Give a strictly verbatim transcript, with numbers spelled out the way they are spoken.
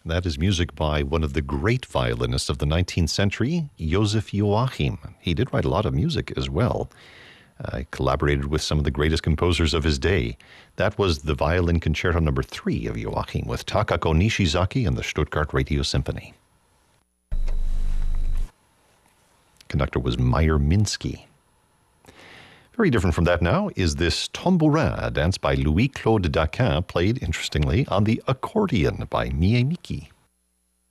That is music by one of the great violinists of the nineteenth century, Joseph Joachim. He did write a lot of music as well. Uh, collaborated with some of the greatest composers of his day. That was the Violin Concerto number three of Joachim with Takako Nishizaki and the Stuttgart Radio Symphony. Conductor was Meyer Minsky. Very different from that now is this Tambourin, a dance by Louis-Claude Daquin, played, interestingly, on the accordion by Mie Miki.